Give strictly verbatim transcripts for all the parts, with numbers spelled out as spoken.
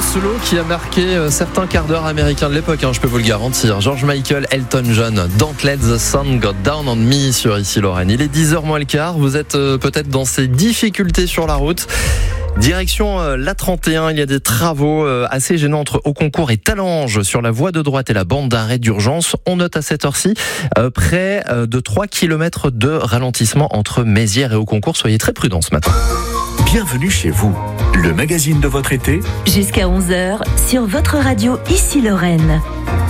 solo qui a marqué euh, certains quarts d'heure américains de l'époque, hein, je peux vous le garantir. George Michael, Elton John, Don't Let the Sun Go Down on Me sur Ici Lorraine. Il est dix heures moins le quart, vous êtes euh, peut-être dans ces difficultés sur la route. Direction euh, l'A trente et un, il y a des travaux euh, assez gênants entre Auconcourt et Talange sur la voie de droite et la bande d'arrêt d'urgence. On note à cette heure-ci euh, près euh, de trois kilomètres de ralentissement entre Mézières et Auconcourt. Soyez très prudents ce matin. Bienvenue chez vous, le magazine de votre été. Jusqu'à onze heures sur votre radio Ici Lorraine.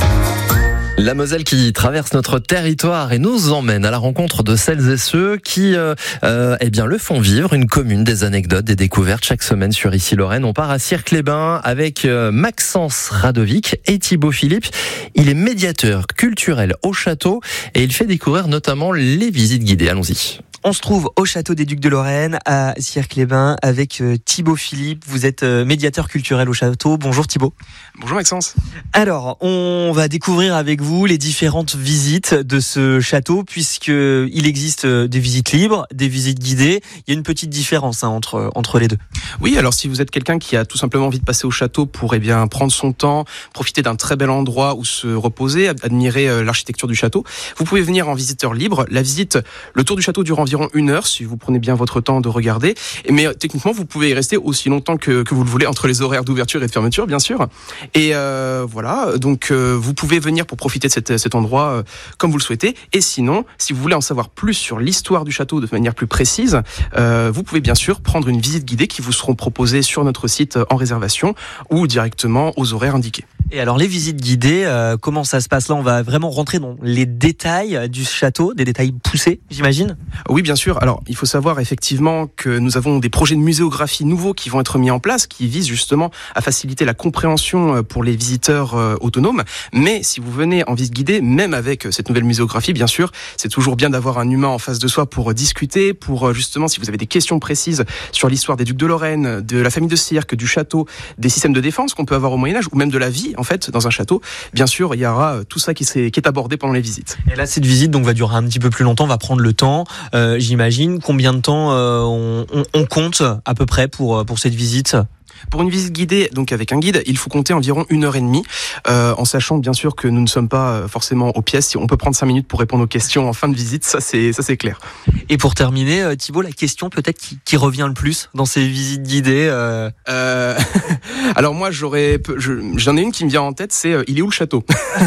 La Moselle qui traverse notre territoire et nous emmène à la rencontre de celles et ceux qui euh, euh, eh bien, le font vivre, une commune, des anecdotes, des découvertes chaque semaine sur Ici Lorraine. On part à Cirque-les-Bains avec euh, Maxence Radovic et Thibaut Philippe. Il est médiateur culturel au château et il fait découvrir notamment les visites guidées. Allons-y. On se trouve au château des Ducs de Lorraine, à Cirque-les-Bains, avec euh, Thibaut Philippe. Vous êtes euh, médiateur culturel au château. Bonjour Thibaut. Bonjour Maxence. Alors, on va découvrir avec vous les différentes visites de ce château, puisqu'il existe des visites libres, des visites guidées. Il y a une petite différence hein, entre, entre les deux. Oui, alors si vous êtes quelqu'un qui a tout simplement envie de passer au château pour eh bien, prendre son temps, profiter d'un très bel endroit où se reposer, admirer euh, l'architecture du château, vous pouvez venir en visiteur libre. La visite, le tour du château dure environ une heure si vous prenez bien votre temps de regarder. Mais euh, techniquement, vous pouvez y rester aussi longtemps que, que vous le voulez entre les horaires d'ouverture et de fermeture, bien sûr. Et euh, voilà, donc euh, vous pouvez venir pour profiter de cette, cet endroit euh, comme vous le souhaitez. Et sinon, si vous voulez en savoir plus sur l'histoire du château de manière plus précise, euh, vous pouvez bien sûr prendre une visite guidée qui vous seront proposées sur notre site en réservation ou directement aux horaires indiqués. Et alors les visites guidées, euh, comment ça se passe là? On va vraiment rentrer dans les détails du château, des détails poussés, j'imagine. Oui, bien sûr. Alors, il faut savoir effectivement que nous avons des projets de muséographie nouveaux qui vont être mis en place, qui visent justement à faciliter la compréhension pour les visiteurs euh, autonomes. Mais si vous venez en visite guidée, même avec cette nouvelle muséographie, bien sûr, c'est toujours bien d'avoir un humain en face de soi pour discuter, pour justement, si vous avez des questions précises sur l'histoire des Ducs de Lorraine, de la famille de Cirque, du château, des systèmes de défense qu'on peut avoir au Moyen-Âge, ou même de la vie, en fait, dans un château. Bien sûr, il y aura tout ça qui, s'est, qui est abordé pendant les visites. Et là, cette visite donc va durer un petit peu plus longtemps, va prendre le temps. Euh, j'imagine combien de temps euh, on, on, on compte à peu près pour pour cette visite? Pour une visite guidée, donc avec un guide, il faut compter environ une heure et demie, euh, en sachant bien sûr que nous ne sommes pas forcément aux pièces. On peut prendre cinq minutes pour répondre aux questions en fin de visite, ça c'est ça c'est clair. Et pour terminer, Thibaut, la question peut-être qui, qui revient le plus dans ces visites guidées. Euh... Euh, alors moi j'aurais, je, j'en ai une qui me vient en tête, c'est euh, il est où le château?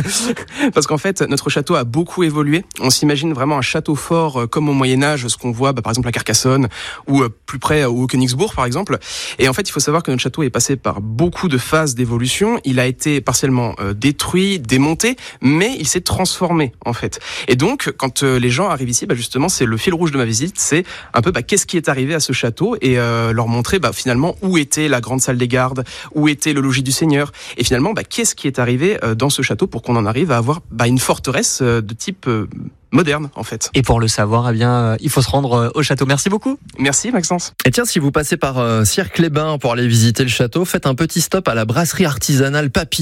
Parce qu'en fait notre château a beaucoup évolué. On s'imagine vraiment un château fort euh, comme au Moyen Âge, ce qu'on voit bah, par exemple à Carcassonne ou euh, plus près au Königsbourg par exemple. Et en fait il faut savoir que notre château est passé par beaucoup de phases d'évolution. Il a été partiellement euh, détruit, démonté, mais il s'est transformé en fait. Et donc, quand euh, les gens arrivent ici, bah, justement, c'est le fil rouge de ma visite, c'est un peu bah, qu'est-ce qui est arrivé à ce château et euh, leur montrer bah, finalement où était la grande salle des gardes, où était le logis du Seigneur, et finalement bah, qu'est-ce qui est arrivé euh, dans ce château pour qu'on en arrive à avoir bah, une forteresse euh, de type euh, moderne en fait. Et pour le savoir, eh bien, euh, il faut se rendre euh, au château. Merci beaucoup. Merci Maxence. Et tiens, si vous passez par euh, Cirque-les-Bains pour aller visiter le château, faites un petit stop à la brasserie artisanale Papy.